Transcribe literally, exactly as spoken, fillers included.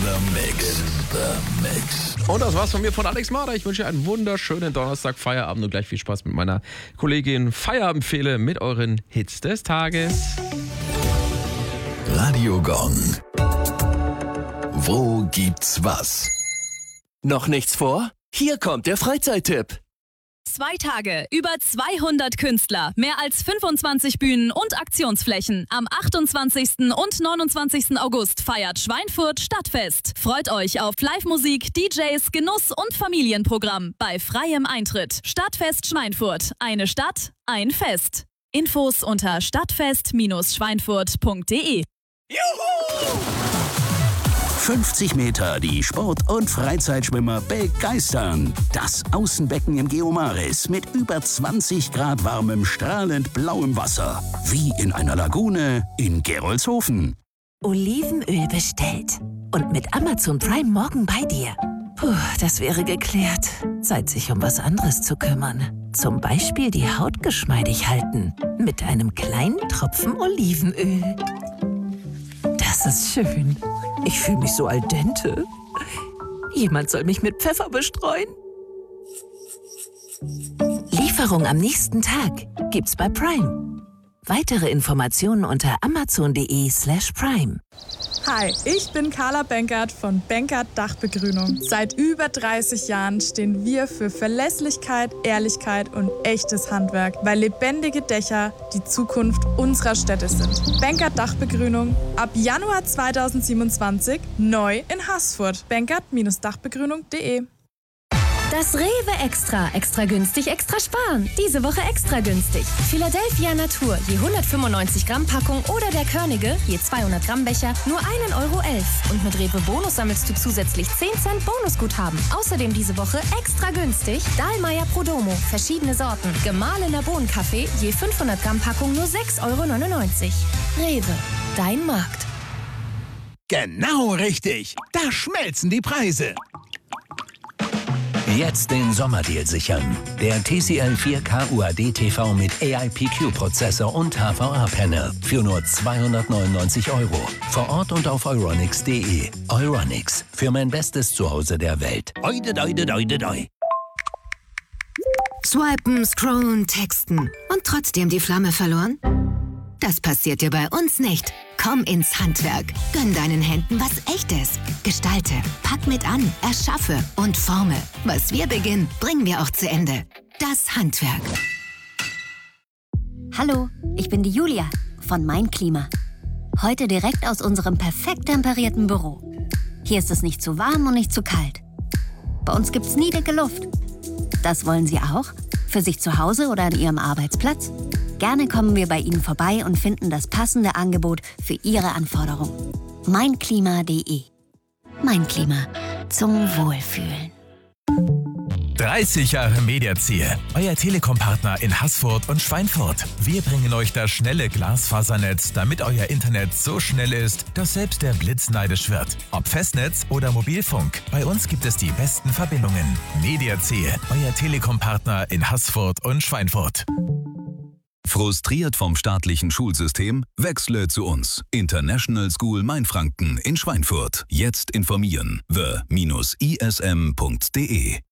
the mix. In the mix. Und das war's von mir, von Alex Marder. Ich wünsche einen wunderschönen Donnerstag, Feierabend und gleich viel Spaß mit meiner Kollegin Feierabendfehle mit euren Hits des Tages. Radio Gong. Wo gibt's was? Noch nichts vor? Hier kommt der Freizeittipp. Zwei Tage, über zweihundert Künstler, mehr als fünfundzwanzig Bühnen und Aktionsflächen. Am achtundzwanzigsten und neunundzwanzigsten August feiert Schweinfurt Stadtfest. Freut euch auf Live-Musik, D Js, Genuss und Familienprogramm bei freiem Eintritt. Stadtfest Schweinfurt. Eine Stadt, ein Fest. Infos unter stadtfest Schweinfurt punkt de. Juhu! fünfzig Meter, die Sport- und Freizeitschwimmer begeistern. Das Außenbecken im Geomaris mit über zwanzig Grad warmem, strahlend blauem Wasser. Wie in einer Lagune in Gerolzhofen. Olivenöl bestellt. Und mit Amazon Prime morgen bei dir. Puh, das wäre geklärt. Zeit, sich um was anderes zu kümmern. Zum Beispiel die Haut geschmeidig halten. Mit einem kleinen Tropfen Olivenöl. Das ist schön. Ich fühle mich so al dente. Jemand soll mich mit Pfeffer bestreuen. Lieferung am nächsten Tag gibt's bei Prime. Weitere Informationen unter amazon.de slash prime. Hi, ich bin Carla Benkert von Benkert Dachbegrünung. Seit über dreißig Jahren stehen wir für Verlässlichkeit, Ehrlichkeit und echtes Handwerk, weil lebendige Dächer die Zukunft unserer Städte sind. Benkert Dachbegrünung ab Januar zweitausendsiebenundzwanzig neu in Haßfurt. Benkert Dachbegrünung punkt de. Das Rewe Extra. Extra günstig, extra sparen. Diese Woche extra günstig. Philadelphia Natur, je hundertfünfundneunzig Gramm Packung oder der Körnige, je zweihundert Gramm Becher, nur ein Euro elf. Und mit Rewe Bonus sammelst du zusätzlich zehn Cent Bonusguthaben. Außerdem diese Woche extra günstig Dahlmeier Prodomo, verschiedene Sorten. Gemahlener Bohnenkaffee, je fünfhundert Gramm Packung, nur sechs Euro neunundneunzig. Rewe, dein Markt. Genau richtig. Da schmelzen die Preise. Jetzt den Sommerdeal sichern. Der T C L vier K U A D T V mit A I P Q-Prozessor und H V A-Panel für nur zweihundertneunundneunzig Euro. Vor Ort und auf euronics punkt de. Euronics, für mein bestes Zuhause der Welt. Oide, oide, oide, oide. Swipen, scrollen, texten und trotzdem die Flamme verloren? Das passiert dir bei uns nicht. Komm ins Handwerk. Gönn deinen Händen was Echtes. Gestalte, pack mit an, erschaffe und forme. Was wir beginnen, bringen wir auch zu Ende. Das Handwerk. Hallo, ich bin die Julia von Mein Klima. Heute direkt aus unserem perfekt temperierten Büro. Hier ist es nicht zu warm und nicht zu kalt. Bei uns gibt's nie dicke Luft. Das wollen Sie auch? Für sich zu Hause oder an Ihrem Arbeitsplatz? Gerne kommen wir bei Ihnen vorbei und finden das passende Angebot für Ihre Anforderungen. mein klima punkt de. Mein Klima. Zum Wohlfühlen. dreißig Jahre Mediaziel. Euer Telekom-Partner in Haßfurt und Schweinfurt. Wir bringen euch das schnelle Glasfasernetz, damit euer Internet so schnell ist, dass selbst der Blitz neidisch wird. Ob Festnetz oder Mobilfunk, bei uns gibt es die besten Verbindungen. Mediaziel. Euer Telekom-Partner in Haßfurt und Schweinfurt. Frustriert vom staatlichen Schulsystem? Wechsle zu uns. International School Mainfranken in Schweinfurt. Jetzt informieren. the dash i s m punkt de